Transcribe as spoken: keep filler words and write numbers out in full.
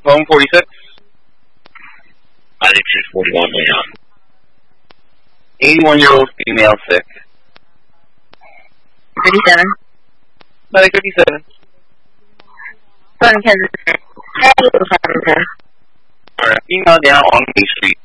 Home forty-six. Latitude forty-one, Leon. eighty-one-year-old female sick. thirty-seven. Medic fifty-seven. Phone Kansas City. Alright, female down on Main Street.